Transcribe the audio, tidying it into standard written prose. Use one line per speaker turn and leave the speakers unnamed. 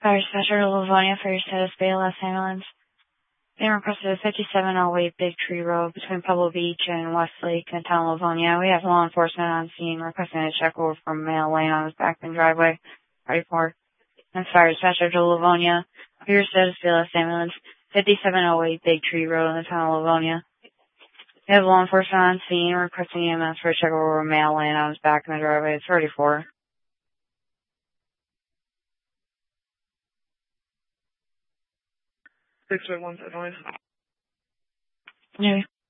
Fire Dispatcher to Livonia for your status BLS ambulance. Being requested at 5708 Big Tree Road between Pebble Beach and Westlake in the town of Livonia. We have law enforcement on scene requesting a check over from male laying on his back in driveway. Ready for. And Fire Dispatcher to Livonia for your status BLS ambulance. 5708 Big Tree Road in the town of Livonia. We have law enforcement on scene requesting EMS for a check over a male laying on his back in the driveway. It's 34.
651 noise.
Yeah.